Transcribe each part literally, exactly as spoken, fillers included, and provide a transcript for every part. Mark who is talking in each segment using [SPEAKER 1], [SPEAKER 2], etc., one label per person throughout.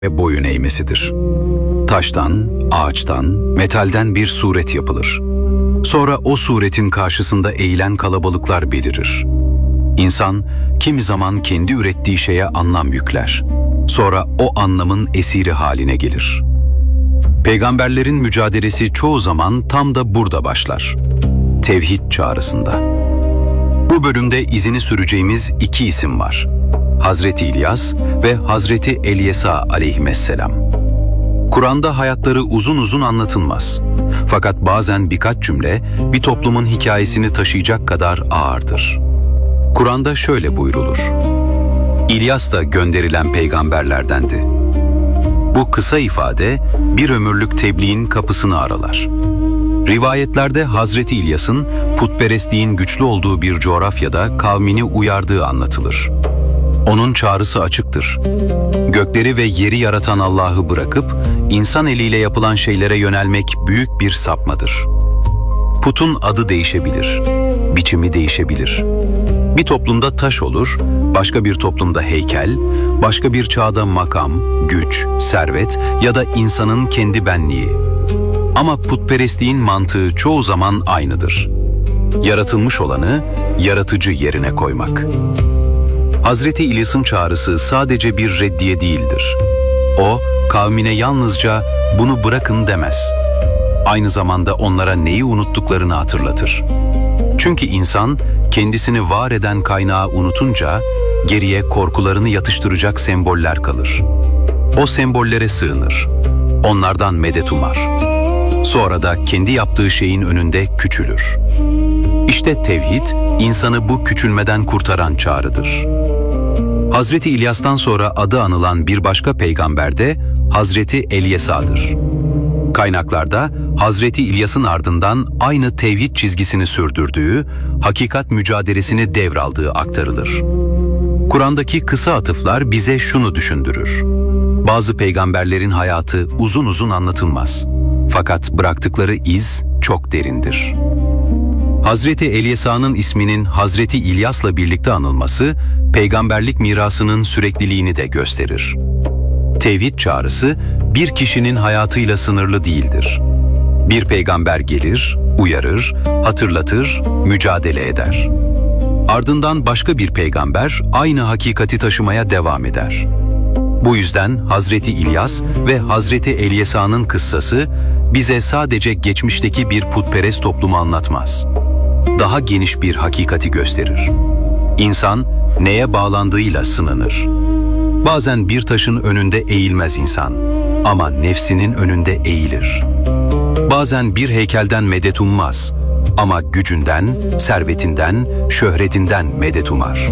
[SPEAKER 1] ve boyun eğmesidir. Taştan, ağaçtan, metalden bir suret yapılır. Sonra o suretin karşısında eğilen kalabalıklar belirir. İnsan kimi zaman kendi ürettiği şeye anlam yükler. Sonra o anlamın esiri haline gelir. Peygamberlerin mücadelesi çoğu zaman tam da burada başlar. Tevhid çağrısında. Bu bölümde izini süreceğimiz iki isim var. Hazreti İlyas ve Hazreti Elyesa aleyhisselam. Kur'an'da hayatları uzun uzun anlatılmaz. Fakat bazen birkaç cümle bir toplumun hikayesini taşıyacak kadar ağırdır. Kur'an'da şöyle buyrulur: İlyas da gönderilen peygamberlerdendi. Bu kısa ifade bir ömürlük tebliğin kapısını aralar. Rivayetlerde Hazreti İlyas'ın putperestliğin güçlü olduğu bir coğrafyada kavmini uyardığı anlatılır. Onun çağrısı açıktır. Gökleri ve yeri yaratan Allah'ı bırakıp insan eliyle yapılan şeylere yönelmek büyük bir sapmadır. Putun adı değişebilir, biçimi değişebilir. Bir toplumda taş olur, başka bir toplumda heykel, başka bir çağda makam, güç, servet ya da insanın kendi benliği. Ama putperestliğin mantığı çoğu zaman aynıdır. Yaratılmış olanı yaratıcı yerine koymak. Hazreti İlyas'ın çağrısı sadece bir reddiye değildir. O, kavmine yalnızca bunu bırakın demez. Aynı zamanda onlara neyi unuttuklarını hatırlatır. Çünkü insan kendisini var eden kaynağı unutunca geriye korkularını yatıştıracak semboller kalır. O sembollere sığınır. Onlardan medet umar. Sonra da kendi yaptığı şeyin önünde küçülür. İşte tevhid, insanı bu küçülmeden kurtaran çağrıdır. Hazreti İlyas'tan sonra adı anılan bir başka peygamber de Hazreti Elyesa'dır. Kaynaklarda Hazreti İlyas'ın ardından aynı tevhid çizgisini sürdürdüğü, hakikat mücadelesini devraldığı aktarılır. Kur'an'daki kısa atıflar bize şunu düşündürür: bazı peygamberlerin hayatı uzun uzun anlatılmaz. Fakat bıraktıkları iz çok derindir. Hazreti Elyesa'nın isminin Hazreti İlyas'la birlikte anılması, peygamberlik mirasının sürekliliğini de gösterir. Tevhid çağrısı, bir kişinin hayatıyla sınırlı değildir. Bir peygamber gelir, uyarır, hatırlatır, mücadele eder. Ardından başka bir peygamber aynı hakikati taşımaya devam eder. Bu yüzden Hazreti İlyas ve Hazreti Elyesa'nın kıssası bize sadece geçmişteki bir putperest toplumu anlatmaz. Daha geniş bir hakikati gösterir. İnsan neye bağlandığıyla sınanır. Bazen bir taşın önünde eğilmez insan ama nefsinin önünde eğilir. Bazen bir heykelden medet ummaz ama gücünden, servetinden, şöhretinden medet umar.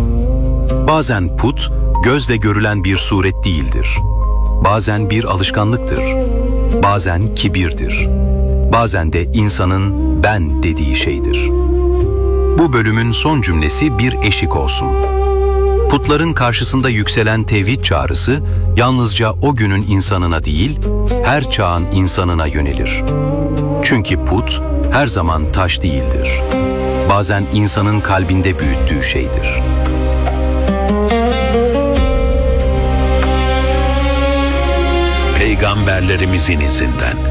[SPEAKER 1] Bazen put, gözle görülen bir suret değildir. Bazen bir alışkanlıktır. Bazen kibirdir. Bazen de insanın ben dediği şeydir. Bu bölümün son cümlesi bir eşik olsun. Putların karşısında yükselen tevhid çağrısı yalnızca o günün insanına değil, her çağın insanına yönelir. Çünkü put her zaman taş değildir. Bazen insanın kalbinde büyüttüğü şeydir.
[SPEAKER 2] Peygamberlerimizin izinden